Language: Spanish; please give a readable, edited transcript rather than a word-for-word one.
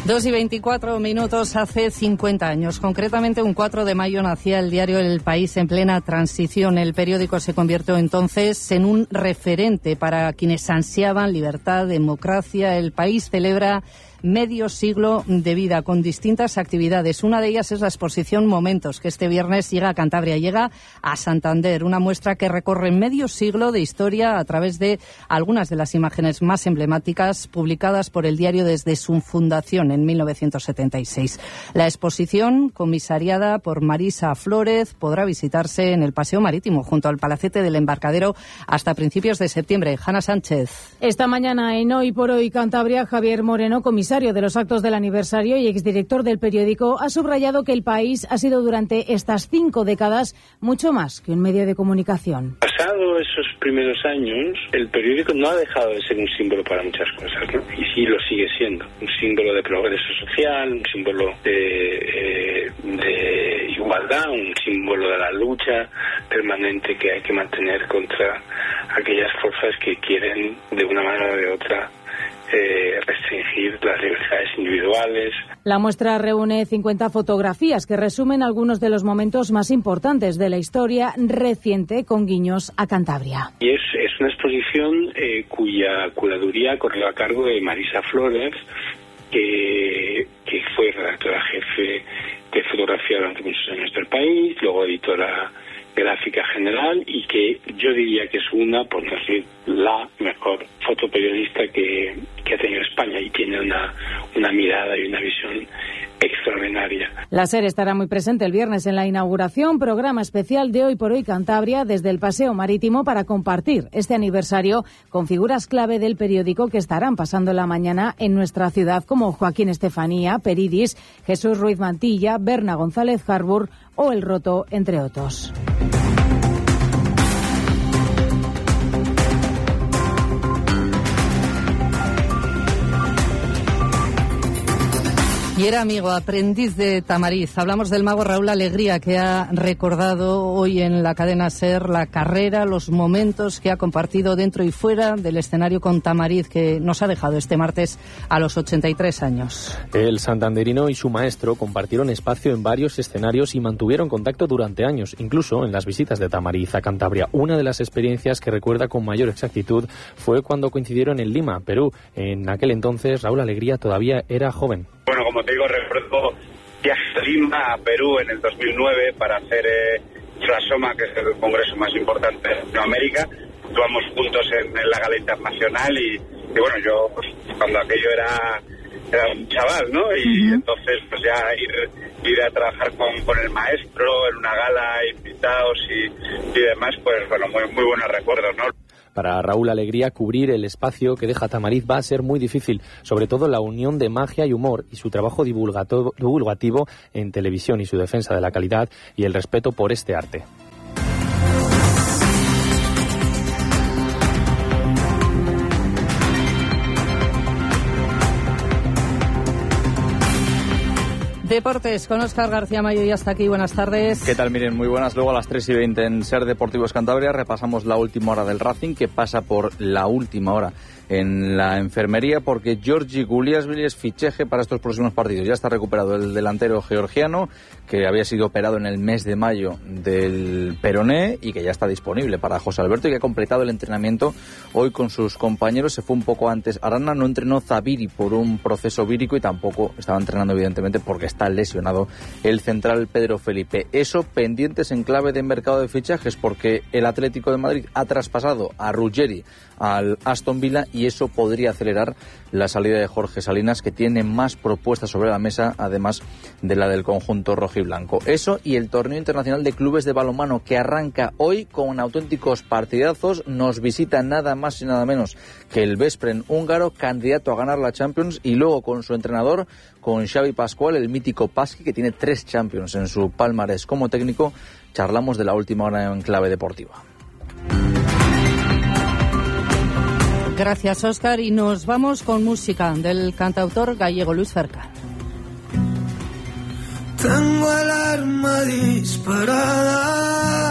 2:24 hace 50 años. Concretamente, un 4 de mayo nacía el diario El País en plena transición. El periódico se convirtió entonces en un referente para quienes ansiaban libertad, democracia. El País celebra medio siglo de vida con distintas actividades. Una de ellas es la exposición Momentos, que este viernes llega a Cantabria, llega a Santander, una muestra que recorre medio siglo de historia a través de algunas de las imágenes más emblemáticas publicadas por el diario desde su fundación en 1976. La exposición, comisariada por Marisa Flórez, podrá visitarse en el Paseo Marítimo junto al Palacete del Embarcadero hasta principios de septiembre. Hanna Sánchez. Esta mañana en Hoy por Hoy Cantabria, Javier Moreno, comisario de los actos del aniversario y exdirector del periódico, ha subrayado que El País ha sido durante estas 5 décadas mucho más que un medio de comunicación. Pasado esos primeros años, el periódico no ha dejado de ser un símbolo para muchas cosas, ¿no? Y sí lo sigue siendo. Un símbolo de progreso social, un símbolo de igualdad, un símbolo de la lucha permanente que hay que mantener contra aquellas fuerzas que quieren, de una manera o de otra, restringir las libertades individuales. La muestra reúne 50 fotografías que resumen algunos de los momentos más importantes de la historia reciente, con guiños a Cantabria. Y es una exposición cuya curaduría corrió a cargo de Marisa Flórez, que fue redactora jefe de fotografía durante muchos años del País, luego editora gráfica general, y que yo diría que es una, por no decir la mejor fotoperiodista que ha tenido España, y tiene una mirada y una visión extraordinaria. La SER estará muy presente el viernes en la inauguración, programa especial de Hoy por Hoy Cantabria desde el Paseo Marítimo para compartir este aniversario con figuras clave del periódico que estarán pasando la mañana en nuestra ciudad, como Joaquín Estefanía, Peridis, Jesús Ruiz Mantilla, Berna González Harbour o El Roto, entre otros. Y era amigo, aprendiz de Tamariz. Hablamos del mago Raúl Alegría, que ha recordado hoy en la cadena SER la carrera, los momentos que ha compartido dentro y fuera del escenario con Tamariz, que nos ha dejado este martes a los 83 años. El santanderino y su maestro compartieron espacio en varios escenarios y mantuvieron contacto durante años, incluso en las visitas de Tamariz a Cantabria. Una de las experiencias que recuerda con mayor exactitud fue cuando coincidieron en Lima, Perú. En aquel entonces Raúl Alegría todavía era joven. Bueno, como te digo, recuerdo viaje a Lima, a Perú, en el 2009 para hacer Frasoma, que es el congreso más importante de Latinoamérica. Actuamos juntos en la Gala Internacional y bueno, yo pues, cuando aquello era un chaval, ¿no? Y entonces pues ya ir a trabajar con el maestro en una gala, invitados y demás, pues bueno, muy buenos recuerdos, ¿no? Para Raúl Alegría, cubrir el espacio que deja Tamariz va a ser muy difícil, sobre todo la unión de magia y humor y su trabajo divulgativo en televisión y su defensa de la calidad y el respeto por este arte. Deportes con Óscar García Mayo y hasta aquí. Buenas tardes. ¿Qué tal, Miren? Muy buenas. Luego a las 3:20 en SER Deportivos Cantabria repasamos la última hora del Racing, que pasa por la última hora en la enfermería, porque Georgi Guliasvili es fichaje para estos próximos partidos. Ya está recuperado el delantero georgiano, que había sido operado en el mes de mayo del peroné y que ya está disponible para José Alberto, y que ha completado el entrenamiento hoy con sus compañeros. Se fue un poco antes Arana, no entrenó Zaviri por un proceso vírico y tampoco estaba entrenando, evidentemente, porque está lesionado el central Pedro Felipe. Eso pendientes en clave de mercado de fichajes, porque el Atlético de Madrid ha traspasado a Ruggeri al Aston Villa y eso podría acelerar la salida de Jorge Salinas, que tiene más propuestas sobre la mesa, además de la del conjunto rojiblanco. Eso y el torneo internacional de clubes de balonmano, que arranca hoy con auténticos partidazos. Nos visita nada más y nada menos que el Veszprém húngaro, candidato a ganar la Champions, y luego con su entrenador, con Xavi Pascual, el mítico Pasqui, que tiene 3 Champions en su palmarés como técnico. Charlamos de la última hora en clave deportiva. Gracias, Óscar, y nos vamos con música del cantautor gallego Luis Ferca. Tengo el arma disparada